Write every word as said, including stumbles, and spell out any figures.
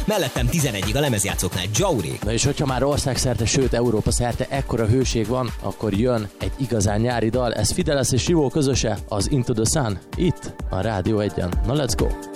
mellettem tizenegyig a lemezjátszóknál Jauri. Na és hogyha már országszerte, sőt Európa szerte ekkora hőség van, akkor jön egy igazán nyári dal, ez Fideles és Ivó közöse, az Into the Sun, itt a Rádió egyen. Na let's go!